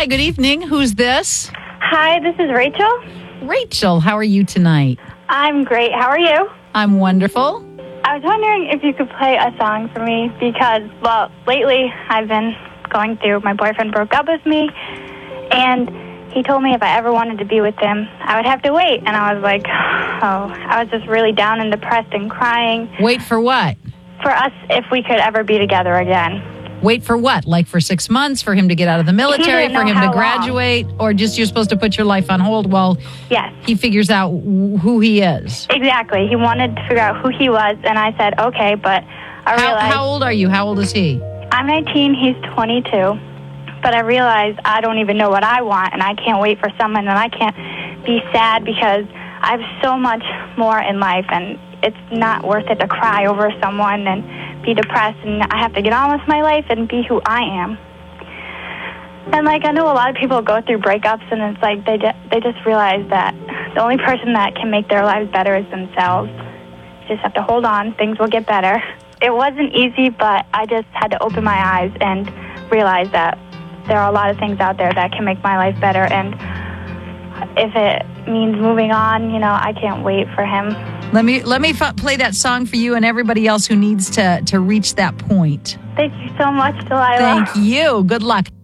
Hi, good evening. Who's this? Hi, this is Rachel. Rachel, how are you tonight? I'm great. How are you? I'm wonderful. I was wondering if you could play a song for me because, well, lately I've been going through, my boyfriend broke up with me, and he told me if I ever wanted to be with him, I would have to wait. And I was like, I was just really down and depressed and crying. Wait for what? For us, if we could ever be together again. Wait for what? Like for 6 months, for him to get out of the military, for him to graduate, or just you're supposed to put your life on hold while he figures out who he is? Exactly. He wanted to figure out who he was, and I said, okay, but I realized... How old are you? How old is he? I'm 19, he's 22, but I realized I don't even know what I want, and I can't wait for someone, and I can't be sad because I have so much more in life, and it's not worth it to cry over someone and be depressed, and I have to get on with my life and be who I am. And like, I know a lot of people go through breakups, and it's like they just realize that the only person that can make their lives better is themselves. You just have to hold on. Things will get better. It wasn't easy, but I just had to open my eyes and realize that there are a lot of things out there that can make my life better, and if it means moving on, I can't wait for him. Let me play that song for you and everybody else who needs to reach that point. Thank you so much, Delilah. Thank you. Good luck.